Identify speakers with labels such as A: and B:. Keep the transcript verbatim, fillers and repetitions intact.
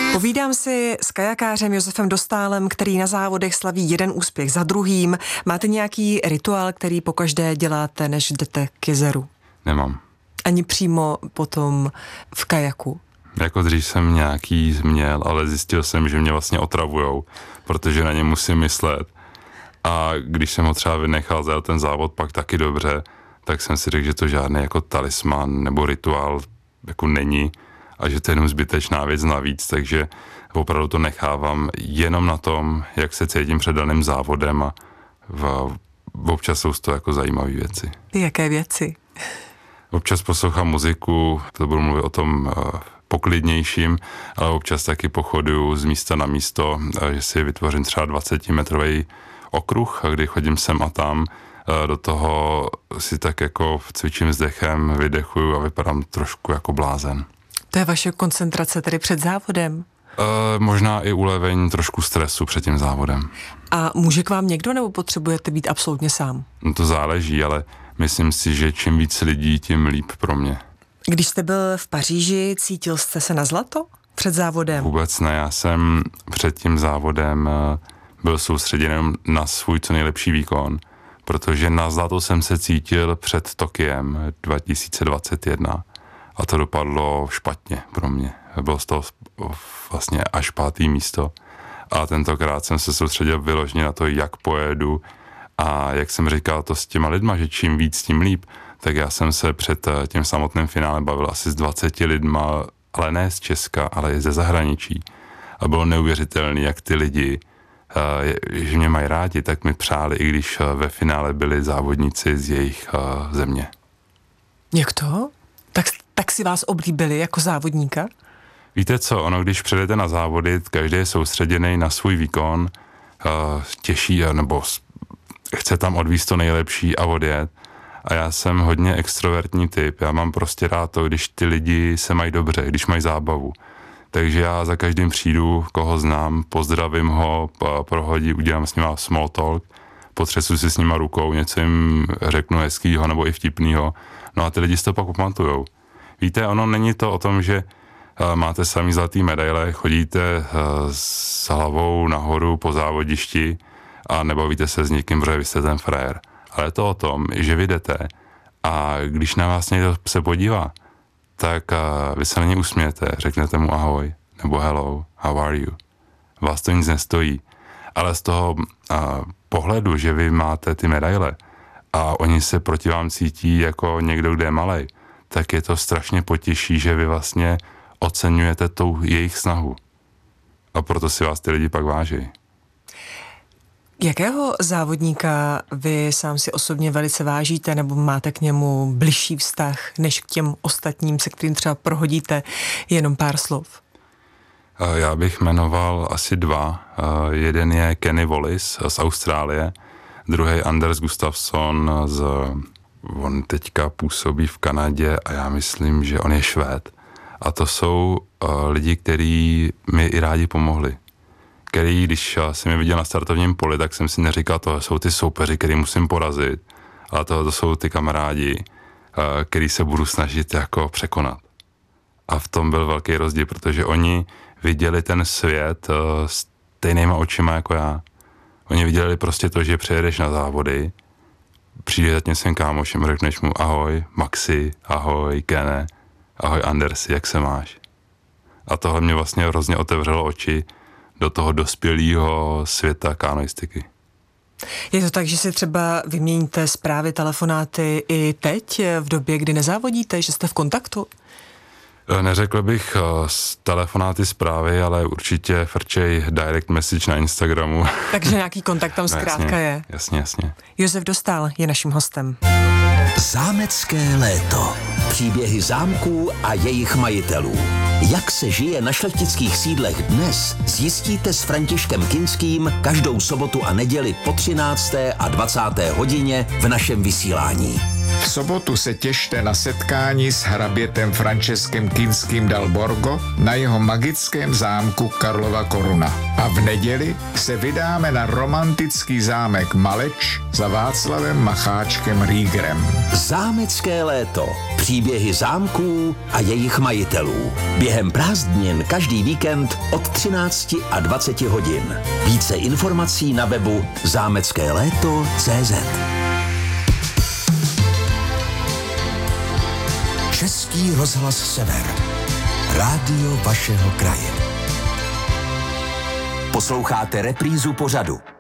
A: Povídám si s kajakářem Josefem Dostálem, který na závodech slaví jeden úspěch za druhým. Máte nějaký rituál, který pokaždé děláte, než jdete k jezeru?
B: Nemám.
A: Ani přímo potom v kajaku?
B: Jako dřív jsem nějaký měl, ale zjistil jsem, že mě vlastně otravujou, protože na ně musím myslet. A když jsem ho třeba vynechal za ten závod pak taky dobře, tak jsem si řekl, že to žádný jako talisman nebo rituál jako není a že to je jenom zbytečná věc navíc, takže opravdu to nechávám jenom na tom, jak se cítím před daným závodem a v, občas jsou to jako zajímavé věci.
A: Jaké věci?
B: Občas poslouchám muziku, to budu mluvit o tom uh, poklidnějším, ale občas taky pochoduju z místa na místo, uh, že si vytvořím třeba dvacetimetrový okruh, kdy chodím sem a tam, uh, do toho si tak jako cvičím s dechem, vydechuju a vypadám trošku jako blázen.
A: To je vaše koncentrace tedy před závodem?
B: Uh, možná i ulevení trošku stresu před tím závodem.
A: A může k vám někdo, nebo potřebujete být absolutně sám?
B: No to záleží, ale myslím si, že čím víc lidí, tím líp pro mě.
A: Když jste byl v Paříži, cítil jste se na zlato před závodem?
B: Vůbec ne, já jsem před tím závodem byl soustředěn na svůj co nejlepší výkon, protože na zlato jsem se cítil před Tokiem dva tisíce dvacet jedna a to dopadlo špatně pro mě. Bylo z toho vlastně až pátý místo a tentokrát jsem se soustředil vyloženě na to, jak pojedu. A jak jsem říkal to s těma lidma, že čím víc, tím líp, tak já jsem se před tím samotným finále bavil asi s dvaceti lidma, ale ne z Česka, ale i ze zahraničí. A bylo neuvěřitelné, jak ty lidi, že mě mají rádi, tak mi přáli, i když ve finále byli závodníci z jejich země. Jak to? Tak, tak si vás oblíbili jako závodníka? Víte co, ono, když přijdete na závody, každý je soustředěný na svůj výkon, těší nebo chce tam odvízt to nejlepší a odjet. A já jsem hodně extrovertní typ. Já mám prostě rád to, když ty lidi se mají dobře, když mají zábavu. Takže já za každým přijdu, koho znám, pozdravím ho, prohodí, udělám s nima small talk, potřesu si s nima rukou, něco jim řeknu hezkýho nebo i vtipnýho. No a ty lidi si to pak pamatujou. Víte, ono není to o tom, že máte samý zlatý medaile, chodíte s hlavou nahoru po závodišti a nebavíte se s někým, protože vy jste ten frajer. Ale je to o tom, že vy jdete a když na vás někdo se podívá, tak vy se na něj usmějete, řeknete mu ahoj, nebo hello, how are you. Vás to nic nestojí. Ale z toho a, pohledu, že vy máte ty medaile a oni se proti vám cítí jako někdo, kde je malej, tak je to strašně potěší, že vy vlastně oceňujete tou jejich snahu. A proto si vás ty lidi pak váží. Jakého závodníka vy sám si osobně velice vážíte nebo máte k němu bližší vztah než k těm ostatním, se kterým třeba prohodíte jenom pár slov? Já bych jmenoval asi dva. Jeden je Kenny Wallace z Austrálie, druhý Anders Gustafsson, z, on teďka působí v Kanadě a já myslím, že on je Švéd. A to jsou lidi, kteří mi i rádi pomohli. Který, když jsem je viděl na startovním poli, tak jsem si neříkal, to jsou ty soupeři, který musím porazit, ale to, to jsou ty kamarádi, který se budu snažit jako překonat. A v tom byl velký rozdíl, protože oni viděli ten svět stejnýma očima jako já. Oni viděli prostě to, že přijedeš na závody, přijde za tím svým kámošem, řekneš mu ahoj Maxi, ahoj Kene, ahoj Andersi, jak se máš? A tohle mě vlastně hrozně otevřelo oči do toho dospělého světa kanoistiky. Je to tak, že si třeba vyměníte zprávy, telefonáty i teď, v době, kdy nezávodíte, že jste v kontaktu? Neřekl bych telefonáty, zprávy, ale určitě frčej direct message na Instagramu. Takže nějaký kontakt tam zkrátka jasně, je. Jasně, jasně. Josef Dostál je naším hostem.
C: Zámecké léto. Příběhy zámků a jejich majitelů. Jak se žije na šlechtických sídlech dnes, zjistíte s Františkem Kinským každou sobotu a neděli po třinácté a dvacáté hodině v našem vysílání.
D: V sobotu se těšte na setkání s hrabětem Franceskem Kinským dal Borgo na jeho magickém zámku Karlova Koruna. A v neděli se vydáme na romantický zámek Maleč za Václavem Macháčkem Riegerem.
C: Zámecké léto. Příběhy zámků a jejich majitelů. Během prázdnin každý víkend od třinácti a dvaceti hodin. Více informací na webu zámecké léto tečka cé zet. Český rozhlas Sever. Rádio vašeho kraje. Posloucháte reprízu pořadu.